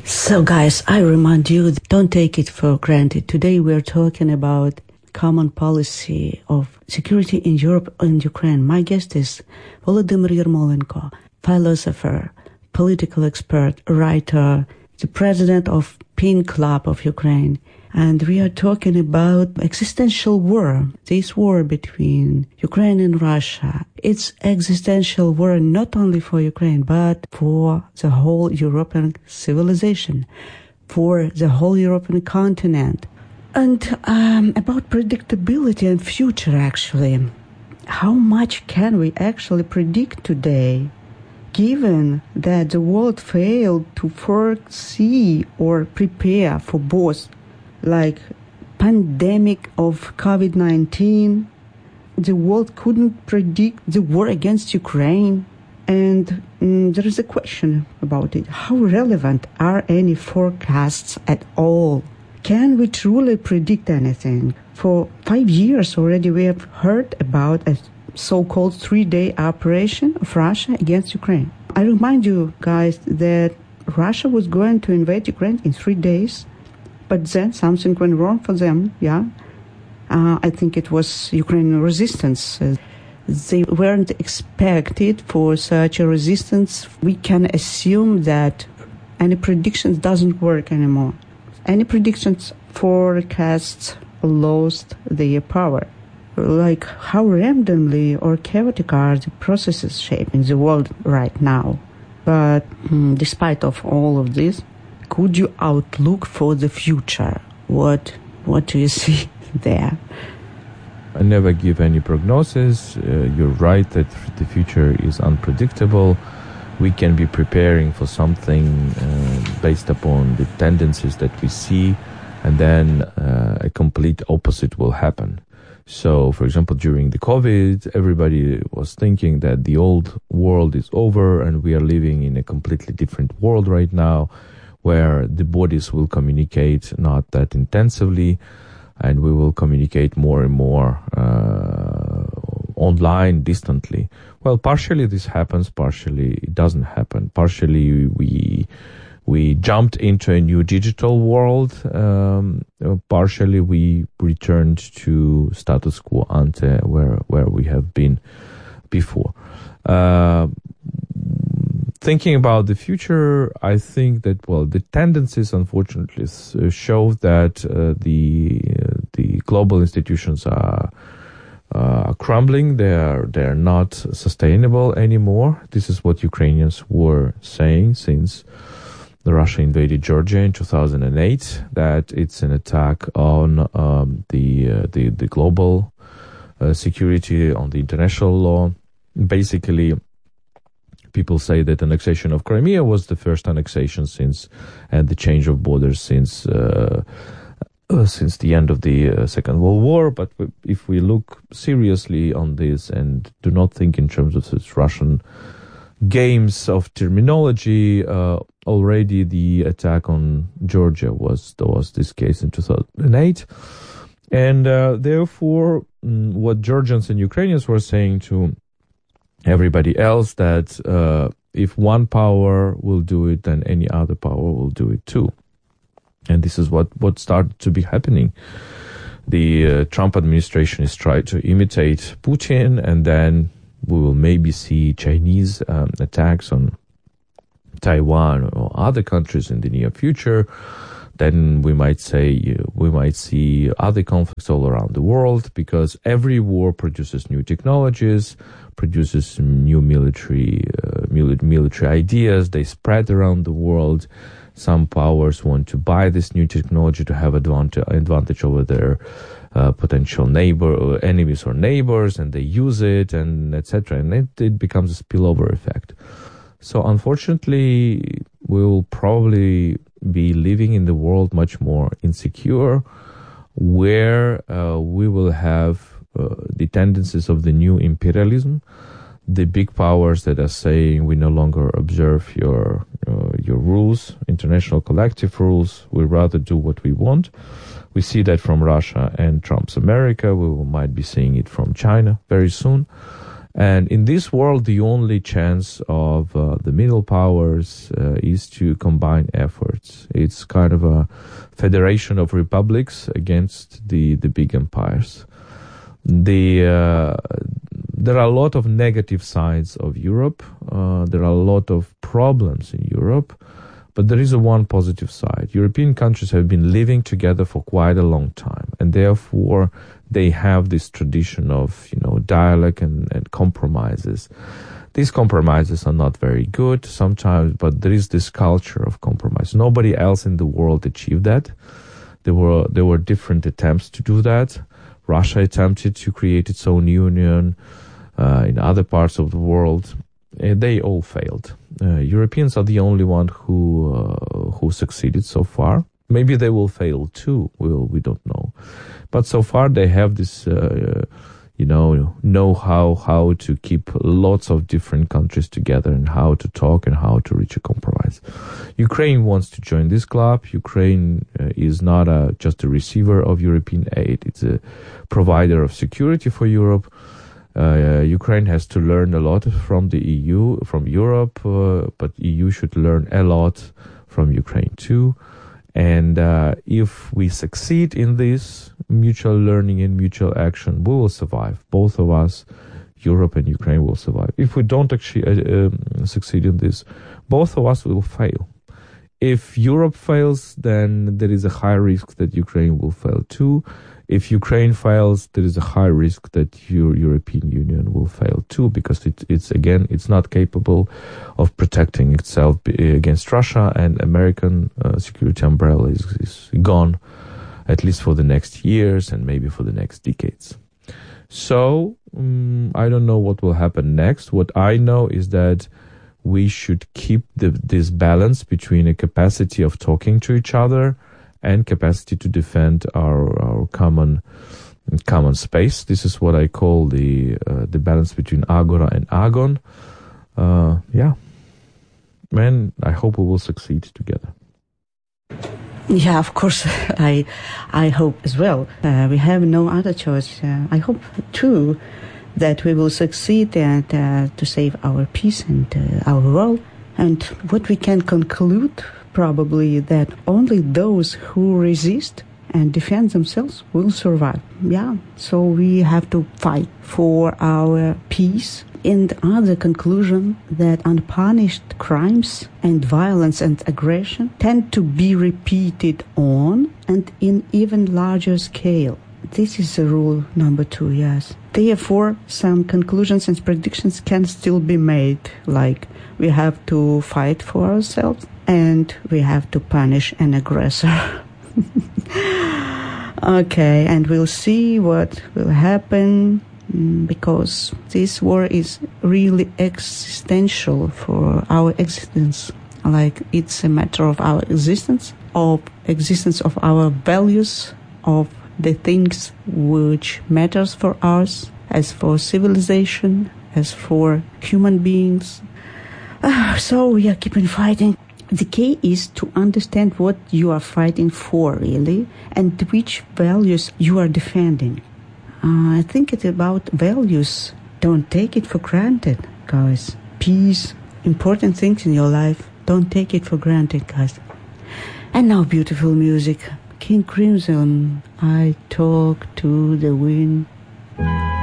So guys, I remind you, don't take it for granted. Today we're talking about common policy of security in Europe and Ukraine. My guest is Volodymyr Yermolenko, philosopher, political expert, writer, the president of Pink Club of Ukraine. And we are talking about existential war, this war between Ukraine and Russia. It's existential war not only for Ukraine, but for the whole European civilization, for the whole European continent. And about predictability and future, actually. How much can we actually predict today, given that the world failed to foresee or prepare for both, like pandemic of COVID-19, the world couldn't predict the war against Ukraine. And there is a question about it. How relevant are any forecasts at all? Can we truly predict anything? For 5 years already we have heard about a so-called 3-day operation of Russia against Ukraine. I remind you guys that Russia was going to invade Ukraine in 3 days. But then something went wrong for them, I think it was Ukrainian resistance. They weren't expected for such a resistance. We can assume that any predictions doesn't work anymore. Any predictions, forecasts lost their power. Like how randomly or chaotic are the processes shaping the world right now. But despite of all of this, could you outlook for the future? What do you see there? I never give any prognosis. You're right that the future is unpredictable. We can be preparing for something based upon the tendencies that we see, and then a complete opposite will happen. So, for example, during the COVID, everybody was thinking that the old world is over and we are living in a completely different world right now, where the bodies will communicate not that intensively, and we will communicate more and more online, distantly. Well, partially this happens, partially it doesn't happen. Partially we jumped into a new digital world. Partially we returned to status quo ante, where we have been before. Thinking about the future, I think that, the tendencies, unfortunately, show that the global institutions are crumbling. They're not sustainable anymore. This is what Ukrainians were saying since Russia invaded Georgia in 2008. That it's an attack on the global security, on the international law. Basically, people say that annexation of Crimea was the first annexation and the change of borders since the end of the Second World War. But if we look seriously on this and do not think in terms of such Russian games of terminology, already the attack on Georgia was this case in 2008. And therefore, what Georgians and Ukrainians were saying to everybody else, that if one power will do it, then any other power will do it too. And this is what started to be happening. The Trump administration is trying to imitate Putin, and then we will maybe see Chinese attacks on Taiwan or other countries in the near future. Then we might see other conflicts all around the world, because every war produces new technologies, produces new military ideas. They spread around the world. Some powers want to buy this new technology to have advantage over their potential enemies or neighbors, and they use it, and etc. And it becomes a spillover effect. So unfortunately, we will probably be living in the world much more insecure, where we will have the tendencies of the new imperialism, the big powers that are saying we no longer observe your rules, international collective rules. We rather do what we want. We see that from Russia and Trump's America. We might be seeing it from China very soon. And in this world, the only chance of the middle powers is to combine efforts. It's kind of a federation of republics against the big empires. There are a lot of negative sides of Europe. There are a lot of problems in Europe, but there is one positive side. European countries have been living together for quite a long time, and therefore they have this tradition of, dialogue and compromises. These compromises are not very good sometimes, but there is this culture of compromise. Nobody else in the world achieved that. There were different attempts to do that. Russia attempted to create its own union in other parts of the world. They all failed. Europeans are the only one who succeeded so far. Maybe they will fail too. We don't know. But so far they have this, know-how how to keep lots of different countries together and how to talk and how to reach a compromise. Ukraine wants to join this club. Ukraine is not just a receiver of European aid. It's a provider of security for Europe. Ukraine has to learn a lot from the EU, from Europe, but EU should learn a lot from Ukraine too. And if we succeed in this mutual learning and mutual action, we will survive. Both of us, Europe and Ukraine, will survive. If we don't actually succeed in this, both of us will fail. If Europe fails, then there is a high risk that Ukraine will fail too. If Ukraine fails, there is a high risk that European Union will fail too, because it's not capable of protecting itself against Russia, and American security umbrella is gone, at least for the next years and maybe for the next decades. So I don't know what will happen next. What I know is that we should keep this balance between a capacity of talking to each other and capacity to defend our common space. This is what I call the balance between Agora and Agon. Man, I hope we will succeed together. Yeah, of course, I hope as well. We have no other choice. I hope too that we will succeed and to save our peace and our world. And what we can conclude, probably, that only those who resist and defend themselves will survive. Yeah, so we have to fight for our peace. And other conclusion that unpunished crimes and violence and aggression tend to be repeated on and in even larger scale. This is the rule number 2, yes. Therefore, some conclusions and predictions can still be made, like we have to fight for ourselves and we have to punish an aggressor. Okay, and we'll see what will happen, because this war is really existential for our existence. Like, it's a matter of our existence of our values, of the things which matters for us, as for civilization, as for human beings. So we are keeping fighting. The key is to understand what you are fighting for, really, and which values you are defending. I think it's about values. Don't take it for granted, guys. Peace, important things in your life. Don't take it for granted, guys. And now beautiful music. King Crimson, I Talk to the Wind.